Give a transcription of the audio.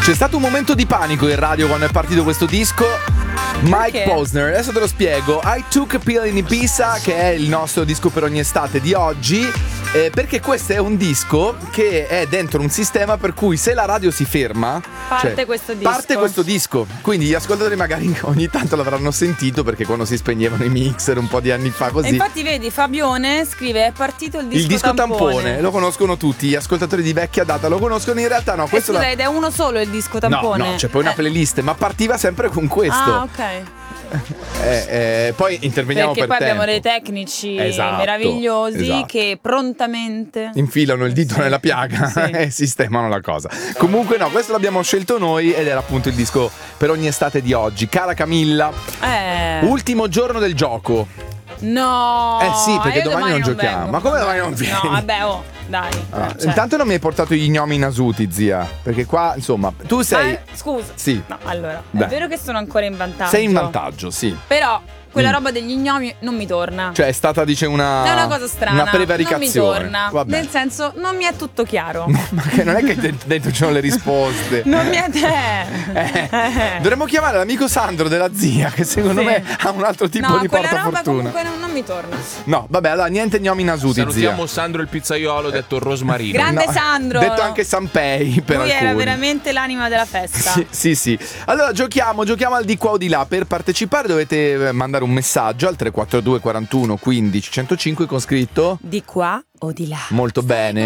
C'è stato un momento di panico in radio quando è partito questo disco. Mike Posner, adesso te lo spiego. I Took a Pill in Ibiza, che è il nostro disco per ogni estate di oggi, perché questo è un disco che è dentro un sistema per cui se la radio si ferma parte questo disco. Quindi gli ascoltatori magari ogni tanto l'avranno sentito, perché quando si spegnevano i mixer un po' di anni fa così. E infatti vedi, Fabione scrive: è partito il disco tampone. Lo conoscono tutti, gli ascoltatori di vecchia data lo conoscono. In realtà no, questo ed è uno solo il disco tampone. No, c'è poi una playlist, ma partiva sempre con questo. Ah, ok. Poi interveniamo perché per poi tempo. abbiamo dei tecnici meravigliosi che prontamente infilano il dito nella piaga e sistemano la cosa. Comunque no, questo l'abbiamo scelto noi ed era appunto il disco per ogni estate di oggi. Cara Camilla, ultimo giorno del gioco. No, sì, perché domani non giochiamo. Vengo. Ma come domani non vieni? No, vabbè, dai. Intanto non mi hai portato gli gnomi nasuti, zia. Perché qua, insomma, tu sei. Scusa. Sì. No, allora, è vero che sono ancora in vantaggio. Sei in vantaggio, sì. Però quella roba degli gnomi non mi torna. Cioè è stata, dice, è una cosa strana. Una prevaricazione. Non mi torna. Vabbè. Nel senso, non mi è tutto chiaro. Ma che non è che dentro ci sono le risposte. Non mi è Dovremmo chiamare l'amico Sandro della zia, che secondo me ha un altro tipo di portafortuna. Comunque non mi torna. No, vabbè, allora niente gnomi nasuti, Salutiamo zia. Sandro il pizzaiolo, detto Rosmarino. Grande Sandro. Detto anche Sanpei per Lui alcuni. era veramente l'anima della festa. Sì. Allora giochiamo al di qua o di là. Per partecipare dovete mandare un messaggio al 342 41 15 105 con scritto di qua o di là. Molto bene.